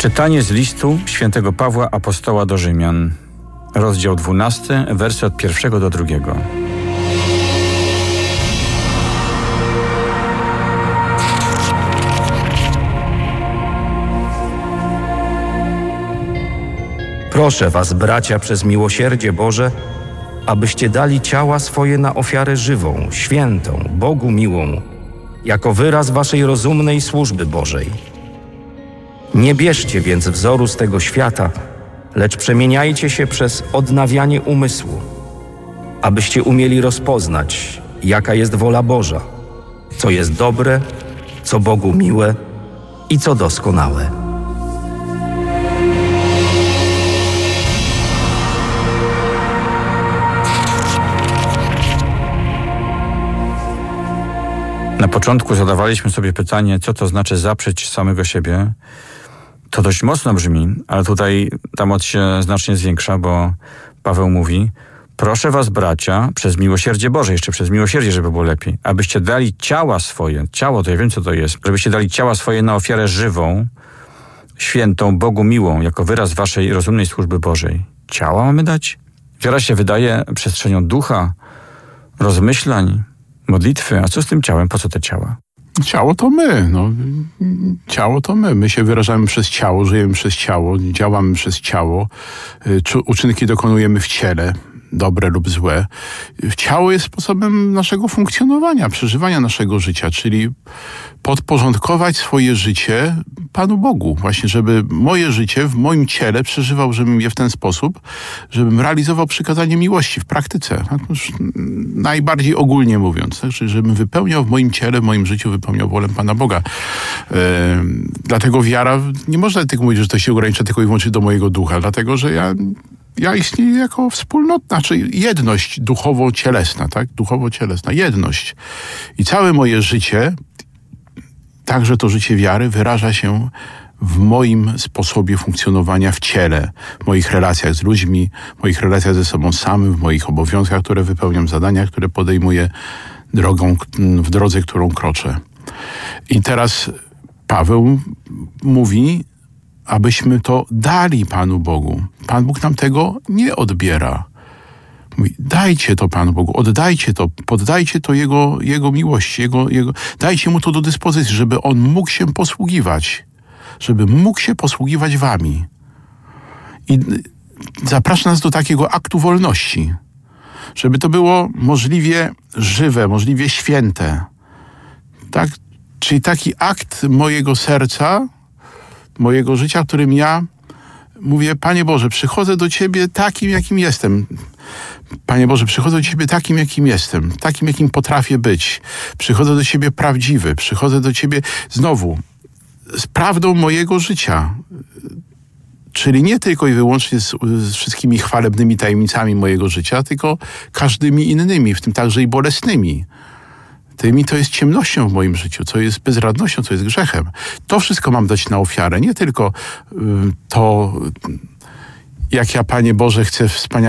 Czytanie z listu świętego Pawła Apostoła do Rzymian, rozdział 12, wersy od 1 do 2. Proszę was, bracia, przez miłosierdzie Boże, abyście dali ciała swoje na ofiarę żywą, świętą, Bogu miłą, jako wyraz waszej rozumnej służby Bożej. Nie bierzcie więc wzoru z tego świata, lecz przemieniajcie się przez odnawianie umysłu, abyście umieli rozpoznać, jaka jest wola Boża, co jest dobre, co Bogu miłe i co doskonałe. Na początku zadawaliśmy sobie pytanie, co to znaczy zaprzeć samego siebie. To dość mocno brzmi, ale tutaj ta moc się znacznie zwiększa, bo Paweł mówi: proszę was, bracia, przez miłosierdzie Boże, jeszcze przez miłosierdzie, żeby było lepiej, abyście dali ciała swoje, ciało to ja wiem, co to jest, żebyście dali ciała swoje na ofiarę żywą, świętą, Bogu miłą, jako wyraz waszej rozumnej służby Bożej. Ciała mamy dać? Wiara się wydaje przestrzenią ducha, rozmyślań, modlitwy. A co z tym ciałem? Po co te ciała? Ciało to my. Ciało to my. My się wyrażamy przez ciało, żyjemy przez ciało, działamy przez ciało. Uczynki dokonujemy w ciele, dobre lub złe. Ciało jest sposobem naszego funkcjonowania, przeżywania naszego życia, czyli podporządkować swoje życie Panu Bogu. Właśnie, żeby moje życie w moim ciele przeżywał, żebym je w ten sposób, żebym realizował przykazanie miłości w praktyce. Tak? Już najbardziej ogólnie mówiąc. Tak? Czyli żebym wypełniał w moim ciele, w moim życiu wypełniał wolę Pana Boga. Dlatego wiara, nie można tylko mówić, że to się ogranicza tylko i wyłącznie do mojego ducha, dlatego że ja istnieję jako wspólnota, znaczy jedność duchowo-cielesna, tak? Duchowo-cielesna, jedność. I całe moje życie, także to życie wiary, wyraża się w moim sposobie funkcjonowania w ciele, w moich relacjach z ludźmi, w moich relacjach ze sobą samym, w moich obowiązkach, które wypełniam, zadaniach, które podejmuję, w drodze, którą kroczę. I teraz Paweł mówi, abyśmy to dali Panu Bogu. Pan Bóg nam tego nie odbiera. Mówi: dajcie to Panu Bogu, oddajcie to, poddajcie to Jego miłości, dajcie Mu to do dyspozycji, żeby On mógł się posługiwać, żeby mógł się posługiwać wami. I zaprasza nas do takiego aktu wolności, żeby to było możliwie żywe, możliwie święte. Tak? Czyli taki akt mojego serca, mojego życia, w którym ja mówię: Panie Boże, przychodzę do Ciebie takim, jakim jestem. Panie Boże, przychodzę do Ciebie takim, jakim jestem. Takim, jakim potrafię być. Przychodzę do Ciebie prawdziwy. Przychodzę do Ciebie znowu z prawdą mojego życia. Czyli nie tylko i wyłącznie z wszystkimi chwalebnymi tajemnicami mojego życia, tylko każdymi innymi, w tym także i bolesnymi. Tymi, co jest ciemnością w moim życiu, co jest bezradnością, co jest grzechem. To wszystko mam dać na ofiarę. Nie tylko to, jak ja, Panie Boże, chcę wspaniale